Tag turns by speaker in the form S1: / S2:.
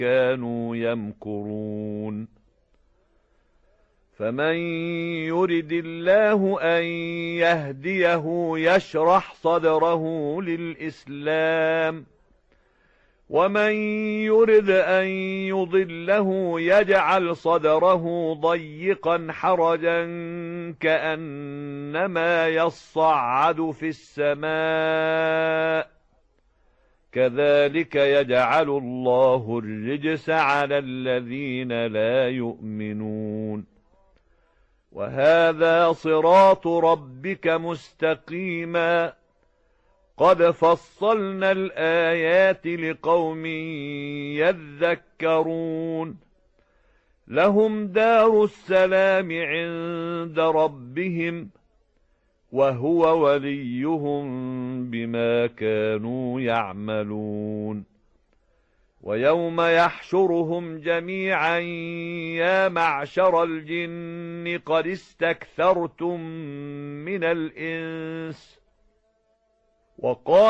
S1: كانوا يمكرون فمن يرد الله أن يهديه يشرح صدره للإسلام ومن يرد أن يضله يجعل صدره ضيقا حرجا كأنما يصعد في السماء كذلك يجعل الله الرجس على الذين لا يؤمنون وهذا صراط ربك مستقيما قد فصلنا الآيات لقوم يذكرون لهم دار السلام عند ربهم وهو وليهم بما كانوا يعملون ويوم يحشرهم جميعا يا معشر الجن قد استكثرتم من الإنس وقال